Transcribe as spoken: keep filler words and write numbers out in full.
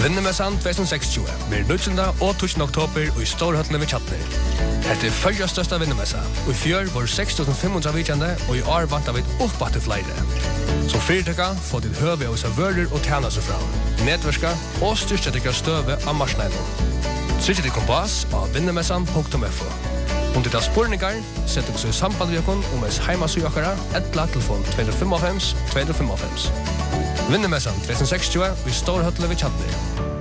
Vinnemessan tjuetusen sekstjue blir nittonda og tusen oktober og i Storhøttene ved Tjatner. Dette er fyrre største vinnemessa, og i fjør var seks tusen fem hundre vikjande, og i år vant av et oppbatte flere. Som fyrtøkka får ditt høve hos av vører og tjene seg fra, nedverska og styrstetikker støve av marsneinen. Trykk til kompass av vinnemessan punktum f o. Om ditt har spurningar, sett dere så i samband med dere om ens heimasøyakere, etla telefon to fem fem to fem fem. Vinnemessan tjuetusen sekstjue i Storhøttene ved Tjatner.